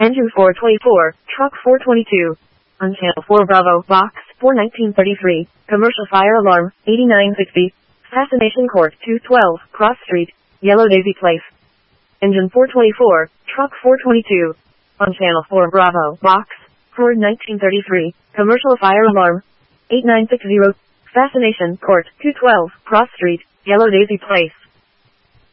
Engine 424, Truck 422. On Channel 4 Bravo, Box 4 1933, Commercial Fire Alarm, 8960. Fascination Court 212, Cross Street, Yellow Daisy Place. Engine 424, Truck 422. On Channel 4 Bravo, Box 4 1933, Commercial Fire Alarm, 8960. Fascination Court 212, Cross Street, Yellow Daisy Place.